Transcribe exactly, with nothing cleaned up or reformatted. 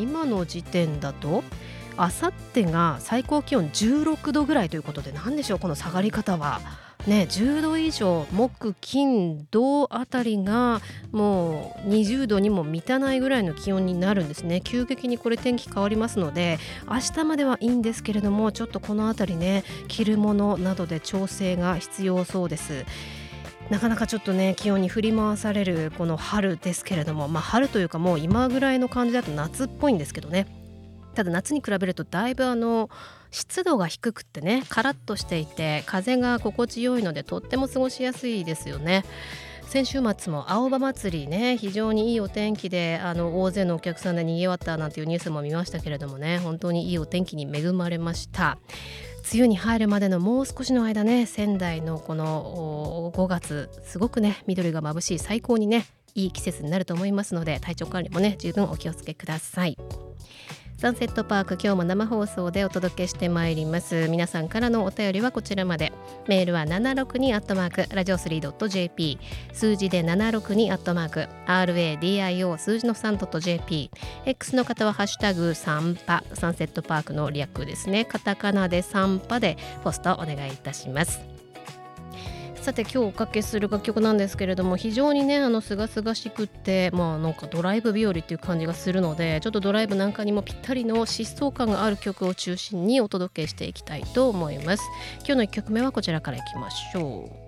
今の時点だとあさってが最高気温じゅうろくどぐらいということで、なんでしょうこの下がり方はね。じゅうど以上、木金土あたりがもうにじゅうどにも満たないぐらいの気温になるんですね。急激にこれ天気変わりますので、明日まではいいんですけれども、ちょっとこのあたりね、着るものなどで調整が必要そうです。なかなかちょっとね気温に振り回されるこの春ですけれども、まあ春というかもう今ぐらいの感じだと夏っぽいんですけどね。ただ夏に比べるとだいぶあの湿度が低くってね、カラッとしていて風が心地よいので、とっても過ごしやすいですよね。先週末も青葉祭りね、非常にいいお天気で、あの大勢のお客さんで賑わったなんていうニュースも見ましたけれどもね、本当にいいお天気に恵まれました。梅雨に入るまでのもう少しの間ね、仙台のこのごがつすごくね緑が眩しい、最高にねいい季節になると思いますので、体調管理もね十分お気をつけください。サンセットパーク、今日も生放送でお届けしてまいります。皆さんからのお便りはこちらまで。メールはななろくにアットマークラジオスリードットジェーピー、数字でななろくにアットマーク アールエーディーアイオー 数字の さんドットジェーピー、 X の方はハッシュタグサンパ、サンセットパークの略ですね、カタカナでサンパでポストお願いいたします。さて今日おかけする楽曲なんですけれども、非常にねあの清々しくって、まあなんかドライブ日和っていう感じがするので、ちょっとドライブなんかにもぴったりの疾走感がある曲を中心にお届けしていきたいと思います。今日のいっきょくめはこちらからいきましょう。